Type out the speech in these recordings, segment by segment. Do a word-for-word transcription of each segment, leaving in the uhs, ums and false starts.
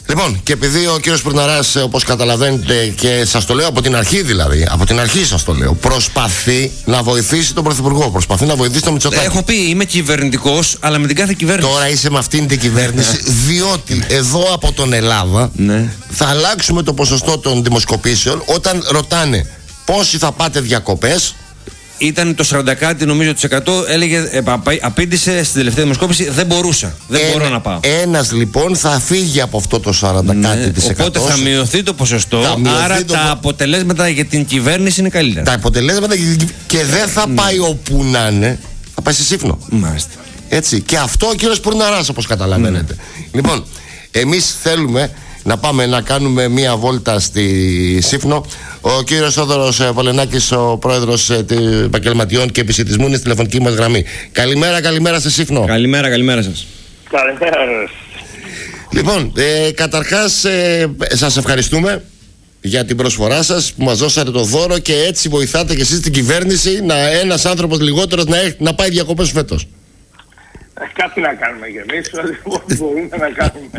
Λοιπόν, και επειδή ο κύριος Πουρναράς, όπως καταλαβαίνετε, και σας το λέω από την αρχή δηλαδή, από την αρχή σας το λέω, προσπαθεί να βοηθήσει τον Πρωθυπουργό, προσπαθεί να βοηθήσει τον Μητσοτάκη. Έχω πει, είμαι κυβερνητικός, αλλά με την κάθε κυβέρνηση. Τώρα είσαι με αυτήν την κυβέρνηση, διότι εδώ από τον Ελλάδα ναι. θα αλλάξουμε το ποσοστό των δημοσκοπήσεων όταν ρωτάνε πόσοι θα πάτε διακοπές. Ήταν το σαράντα κάτι νομίζω τοις εκατό, έλεγε, ε, απήντησε στην τελευταία δημοσκόπηση, δεν μπορούσα, δεν Ένα, μπορώ να πάω. Ένας λοιπόν θα φύγει από αυτό το σαράντα κάτι τοις εκατό. Οπότε θα μειωθεί το ποσοστό, μειωθεί άρα το... τα αποτελέσματα για την κυβέρνηση είναι καλύτερα. Τα αποτελέσματα και δεν θα πάει όπου να είναι, θα πάει στη Σύφνο. Μάλιστα. Έτσι. Και αυτό ο κύριος Πουρναράς, όπως καταλαβαίνετε. Mm. Λοιπόν, εμείς θέλουμε να πάμε να κάνουμε μία βόλτα στη Σύφνο. Ο κύριος Θόδωρος Πολενάκης, ο πρόεδρος επαγγελματιών και επισιτισμού, είναι στη τηλεφωνική μας γραμμή. Καλημέρα, καλημέρα στη Σύφνο. Καλημέρα, καλημέρα σας. Καλημέρα. Λοιπόν, ε, καταρχάς ε, σας ευχαριστούμε για την προσφορά σας που μας δώσατε το δώρο και έτσι βοηθάτε και εσείς την κυβέρνηση να ένας άνθρωπος λιγότερος να, να πάει διακοπές φέτος. Κάτι να κάνουμε κι εμείς, ό,τι μπορούμε να κάνουμε.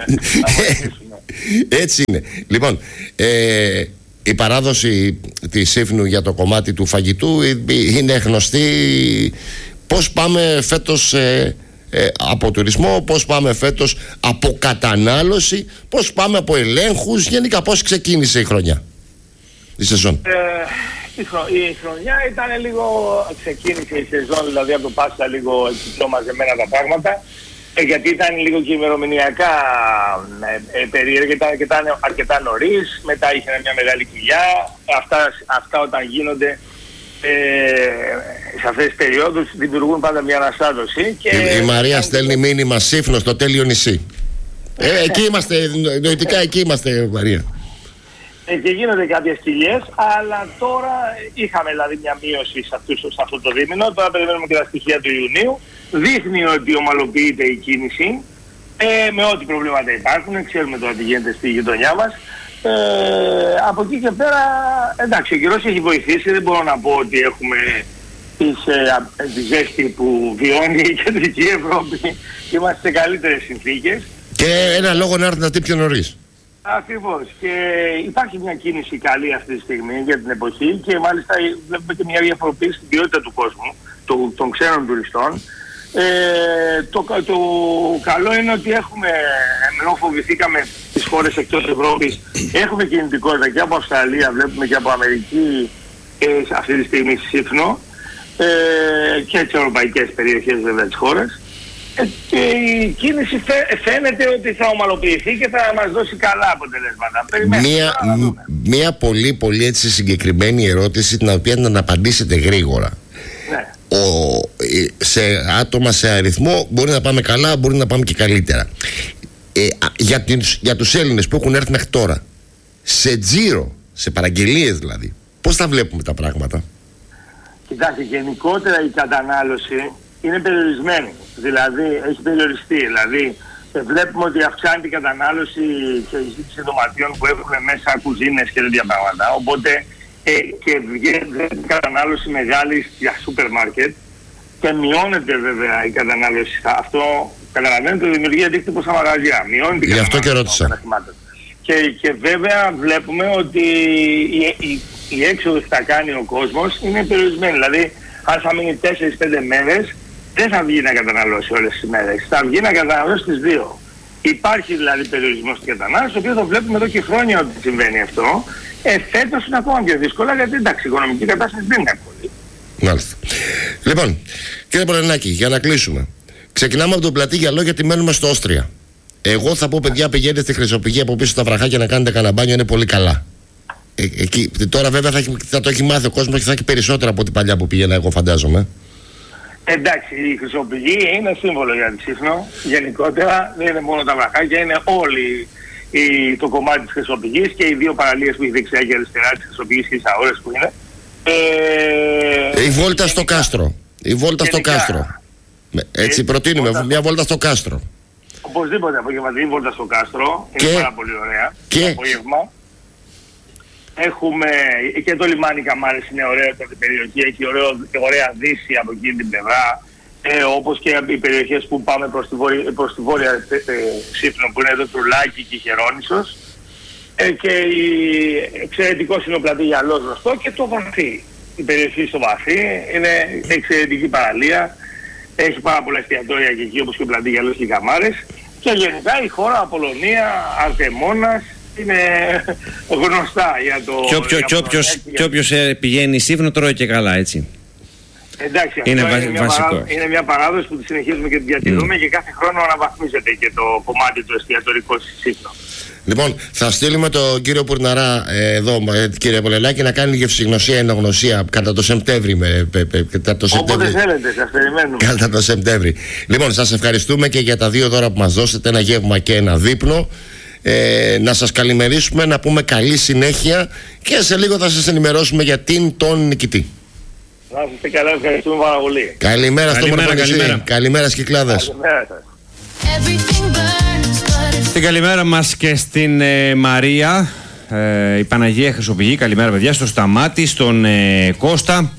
Έτσι είναι. Λοιπόν, ε, η παράδοση της Σύφνου για το κομμάτι του φαγητού είναι γνωστή. Πώς πάμε φέτος ε, ε, από τουρισμό, πώς πάμε φέτος από κατανάλωση, πώς πάμε από ελέγχους, γενικά πώς ξεκίνησε η χρονιά, η σεζόν. Ε, η, χρο, η χρονιά ήταν λίγο, ξεκίνησε η σεζόν δηλαδή από το Πάσχα λίγο πιο μαζεμένα τα πράγματα. Γιατί ήταν λίγο και ημερομηνιακά ε, ε, περίεργα, ήταν αρκετά, αρκετά νωρίς, μετά είχε μια μεγάλη κοιλιά. Αυτά, αυτά όταν γίνονται ε, σε αυτές τις περιόδους δημιουργούν πάντα μια αναστάτωση. Και η, η Μαρία στέλνει μήνυμα Σύφνο στο τέλειο νησί. Ε, εκεί είμαστε, νοητικά εκεί είμαστε, Μαρία. Ε, και γίνονται κάποιες κοιλιές, αλλά τώρα είχαμε δηλαδή μια μείωση σε, αυτούς, σε αυτό το δίμηνο. Τώρα περιμένουμε και τα στοιχεία του Ιουνίου. Δείχνει ότι ομαλοποιείται η κίνηση ε, με ό,τι προβλήματα υπάρχουν. Ξέρουμε τώρα τι γίνεται στη γειτονιά μας. Ε, από εκεί και πέρα, εντάξει, ο καιρός έχει βοηθήσει. Δεν μπορώ να πω ότι έχουμε τις, ε, τη ζέστη που βιώνει η κεντρική Ευρώπη. Είμαστε σε καλύτερες συνθήκες. Και ένα λόγο να έρθει πιο νωρίς. Ακριβώς. Και υπάρχει μια κίνηση καλή αυτή τη στιγμή για την εποχή και μάλιστα βλέπουμε και μια διαφοροποίηση στην ποιότητα του κόσμου, των, των ξένων τουριστών. Ε, το, το καλό είναι ότι έχουμε, ενώ φοβηθήκαμε τις χώρες εκτός Ευρώπης, έχουμε κινητικότητα και από Αυστραλία, βλέπουμε και από Αμερική ε, αυτή τη στιγμή στη Σύφνο ε, και τις ευρωπαϊκές περιοχές βέβαια της χώρας. Ε, και η κίνηση φαίνεται ότι θα ομαλοποιηθεί και θα μας δώσει καλά αποτελέσματα. Μία, μία πολύ πολύ έτσι συγκεκριμένη ερώτηση, την οποία να απαντήσετε γρήγορα. Ναι. Ο, σε άτομα, σε αριθμό μπορεί να πάμε καλά, μπορεί να πάμε και καλύτερα. Ε, για, την, για τους Έλληνες που έχουν έρθει μέχρι τώρα, σε τζίρο, σε παραγγελίες δηλαδή, πώς θα βλέπουμε τα πράγματα? Κοιτάξτε, γενικότερα η κατανάλωση είναι περιορισμένη. Δηλαδή, έχει περιοριστεί. Δηλαδή, βλέπουμε ότι αυξάνεται η κατανάλωση και η ζήτηση δωματίων που έχουν μέσα κουζίνες και τέτοια πράγματα. Οπότε, ε, και βγαίνει η κατανάλωση μεγάλη για σούπερ μάρκετ και μειώνεται βέβαια η κατανάλωση. Αυτό, καταλαβαίνετε, δημιουργεί αντίκτυπο στα μαγαζιά. Μειώνεται η Γι' αυτό και ρώτησα. Και, και βέβαια βλέπουμε ότι η, η, η έξοδο που θα κάνει ο κόσμος είναι περιορισμένη. Δηλαδή, αν θα μείνει τέσσερις πέντε μέρες, δεν θα βγει να καταναλώσει όλες τις μέρες. Θα βγει να καταναλώσει τις δύο. Υπάρχει δηλαδή περιορισμός στην κατανάλωση, το οποίο το βλέπουμε εδώ και χρόνια ότι συμβαίνει αυτό. Ε, φέτος είναι ακόμα πιο δύσκολα, γιατί εντάξει, η οικονομική κατάσταση δεν είναι εύκολη. Μάλιστα. Λοιπόν, κύριε Πολενάκη, για να κλείσουμε. Ξεκινάμε από τον Πλατή Γυαλό, γιατί μένουμε στο Όστρια. Εγώ θα πω, παιδιά, πηγαίνετε στη Χρυσοπηγή από πίσω στα βραχάκια να κάνετε κανένα μπάνιο, είναι πολύ καλά. Ε, εκεί, τώρα βέβαια θα, έχει, θα το έχει μάθει ο κόσμος και θα έχει περισσότερα από την παλιά που πήγαινα εγώ, φαντάζομαι. Εντάξει, η Χρυσοπηγή είναι σύμβολο για τη Σύφνο. Γενικότερα δεν είναι μόνο τα βραχάκια, είναι όλη η, το κομμάτι της Χρυσοπηγής και οι δύο παραλίες που έχει δεξιά και αριστερά της Χρυσοπηγής και τις αόρες που είναι. Ε, η βόλτα στο Κάστρο. Η βόλτα στο Κάστρο. Έτσι, προτείνουμε βόλτα... μια βόλτα στο Κάστρο. Οπωσδήποτε απογευματινή βόλτα στο Κάστρο. Και... είναι πάρα πολύ ωραία. Και... το απόγευμα. Έχουμε και το λιμάνι Καμάρες, είναι ωραίο, την περιοχή έχει ωραίο, ωραία δύση από εκείνη την πλευρά. Ε, όπως και οι περιοχές που πάμε προς τη βόρεια, προς τη βόρεια ε, ε, Σύφνο, που είναι το Τρουλάκι και η Χερόνησος, ε, και η εξαιρετικό συνοπλατή γυαλός γνωστό, και το Βαθύ. Η περιοχή στο Βαθύ είναι εξαιρετική παραλία, έχει πάρα πολλά εστιατόρια και εκεί, όπως και ο πλατή γυαλός και οι καμάρες, και γενικά η χώρα Απολωνία, Αρτεμόνας, είναι γνωστά για το... Και όποιος πηγαίνει Σύφνο τρώει και καλά, έτσι. Εντάξει, είναι, αυτό βα... είναι, μια παράδοση, είναι μια παράδοση που τη συνεχίζουμε και την διατηρούμε mm. και κάθε χρόνο αναβαθμίζεται και το κομμάτι του εστιατορικού στη Σύφνο. Λοιπόν, θα στείλουμε τον κύριο Πουρναρά ε, εδώ, ε, κύριε Πολελάκη, να κάνει γευσηγνωσία, ενογνωσία κατά το Σεπτέμβρη. Με, με, με, κατά το Όποτε θέλετε, σας περιμένουμε. Κατά το Σεπτέμβρη. Λοιπόν, σας ευχαριστούμε και για τα δύο δώρα που μας δώσετε, ένα γεύμα και ένα δείπνο. Ε, να σας καλημερίσουμε, να πούμε καλή συνέχεια και σε λίγο θα σας ενημερώσουμε για την τον νικητή. Να είστε καλά, ευχαριστούμε πάρα πολύ. Καλημέρα στο Μορφωνισί. Καλημέρα Κυκλάδες. Καλημέρα σας. Την καλημέρα μας και στην ε, Μαρία, ε, η Παναγία Χρυσοπηγή. Καλημέρα παιδιά, στο Σταμάτη, στον ε, Κώστα.